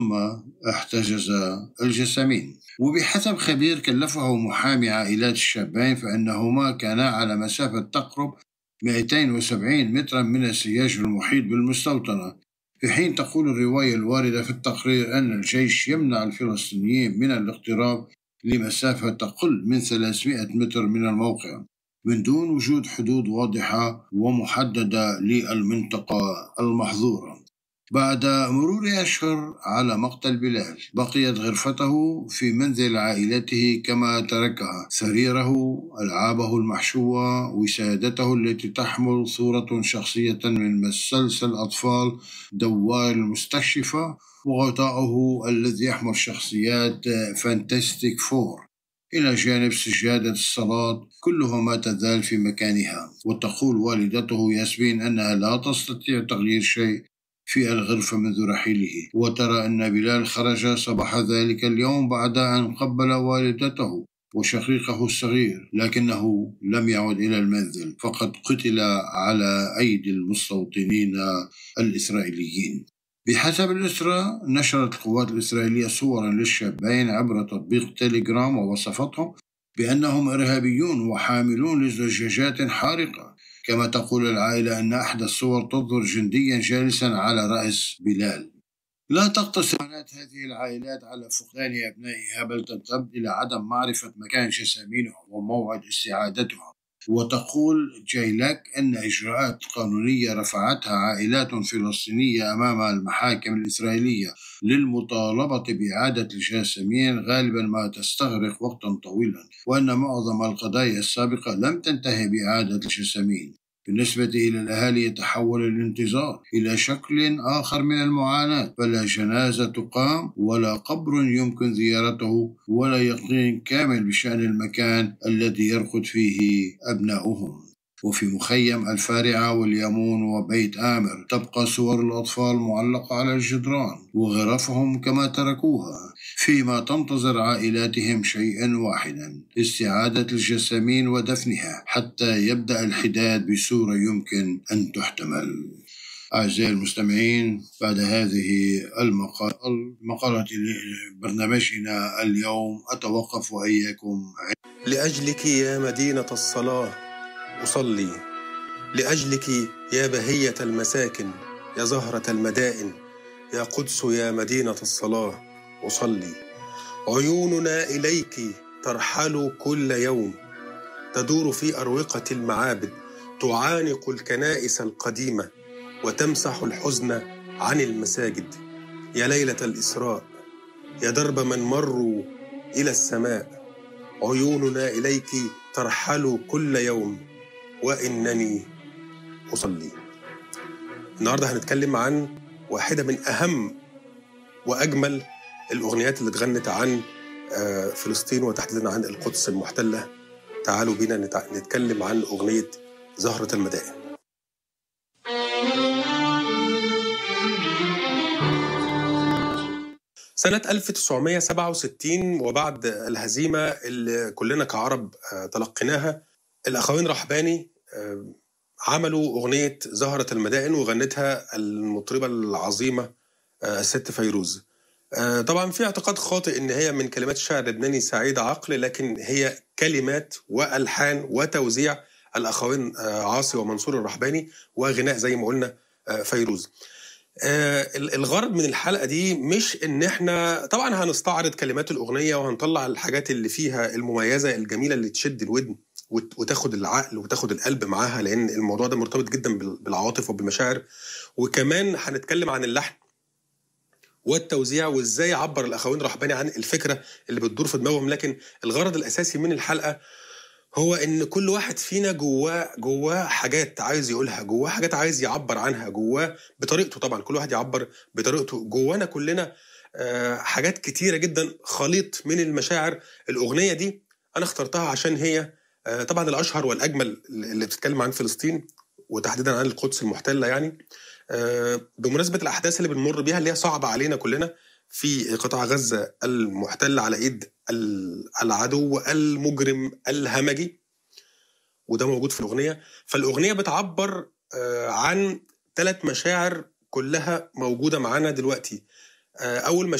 ثم احتجز الجسامين. وبحسب خبير كلفه محامي عائلات الشابين فإنهما كانا على مسافة تقرب 270 مترا من السياج المحيط بالمستوطنة، في حين تقول الرواية الواردة في التقرير أن الجيش يمنع الفلسطينيين من الاقتراب لمسافة تقل من 300 متر من الموقع من دون وجود حدود واضحة ومحددة للمنطقة المحظورة. بعد مرور أشهر على مقتل بلال، بقيت غرفته في منزل عائلته كما تركها، سريره، ألعابه المحشوة، وسادته التي تحمل صورة شخصية من مسلسل أطفال دوار المستكشفة، وغطاؤه الذي يحمل شخصيات فانتستيك فور، إلى جانب سجادة الصلاة، كلها ما تزال في مكانها. وتقول والدته ياسمين أنها لا تستطيع تغيير شيء في الغرفة منذ رحيله، وترى أن بلال خرج صباح ذلك اليوم بعد أن قبل والدته وشقيقه الصغير، لكنه لم يعد إلى المنزل، فقد قتل على أيدي المستوطنين الإسرائيليين. بحسب الأسرة، نشرت القوات الإسرائيلية صورا للشابين عبر تطبيق تيليجرام، ووصفتهم بأنهم إرهابيون وحاملون لزجاجات حارقة. كما تقول العائلة أن أحد الصور تظهر جنديا جالسا على رأس بلال. لا تقتصر معاناة هذه العائلات على فقدان أبنائها، بل تمتد إلى عدم معرفة مكان جسامينهم وموعد استعادتهم. وتقول جايلاك أن إجراءات قانونية رفعتها عائلات فلسطينية أمام المحاكم الإسرائيلية للمطالبة بإعادة الجسامين غالبا ما تستغرق وقتا طويلا، وأن معظم القضايا السابقة لم تنتهي بإعادة الجسامين. بالنسبة إلى الأهالي، يتحول الانتظار إلى شكل آخر من المعاناة، فلا جنازة تقام ولا قبر يمكن زيارته ولا يقين كامل بشأن المكان الذي يرقد فيه أبناؤهم. وفي مخيم الفارعة واليامون وبيت آمر تبقى صور الأطفال معلقة على الجدران وغرفهم كما تركوها، فيما تنتظر عائلاتهم شيئا واحدا: استعادة الجسامين ودفنها حتى يبدأ الحداد بصورة يمكن أن تحتمل. أعزائي المستمعين، بعد هذه المقالة برنامجنا اليوم أتوقف وإياكم. لأجلك يا مدينة الصلاة أصلي، لأجلك يا بهية المساكن، يا زهرة المدائن، يا قدس يا مدينة الصلاة أصلي. عيوننا إليك ترحل كل يوم، تدور في أروقة المعابد، تعانق الكنائس القديمة وتمسح الحزن عن المساجد. يا ليلة الإسراء، يا درب من مروا إلى السماء، عيوننا إليك ترحل كل يوم وإنني أصلي. النهاردة هنتكلم عن واحدة من أهم وأجمل الأغنيات اللي اتغنت عن فلسطين وتحديدا عن القدس المحتلة. تعالوا بينا نتكلم عن أغنية زهرة المدائن. سنة 1967 وبعد الهزيمة اللي كلنا كعرب تلقيناها، الأخوين رحباني عملوا أغنية زهرة المدائن وغنتها المطربة العظيمة الست فيروز. طبعا في اعتقاد خاطئ إن هي من كلمات الشاعر اللبناني سعيد عقل، لكن هي كلمات وألحان وتوزيع الأخوين عاصي ومنصور الرحباني، وغناء زي ما قلنا فيروز. الغرض من الحلقة دي مش إن احنا طبعا هنستعرض كلمات الأغنية وهنطلع الحاجات اللي فيها المميزة الجميلة اللي تشد الودن وتاخد العقل وتاخد القلب معاها، لأن الموضوع ده مرتبط جدا بالعواطف وبالمشاعر. وكمان هنتكلم عن اللحن والتوزيع وإزاي عبر الأخوين رحباني عن الفكرة اللي بتدور في دماغهم. لكن الغرض الأساسي من الحلقة هو إن كل واحد فينا جواه حاجات عايز يقولها، جواه حاجات عايز يعبر عنها، جواه بطريقته. طبعا كل واحد يعبر بطريقته. جوانا كلنا حاجات كتيرة جدا، خليط من المشاعر. الأغنية دي أنا اخترتها عشان هي طبعا الأشهر والأجمل اللي بتتكلم عن فلسطين وتحديدا عن القدس المحتلة. يعني بمناسبة الأحداث اللي بنمر بيها اللي هي صعبة علينا كلنا في قطاع غزة المحتل على إيد العدو المجرم الهمجي، وده موجود في الأغنية. فالأغنية بتعبر عن 3 مشاعر كلها موجودة معانا دلوقتي. أول ما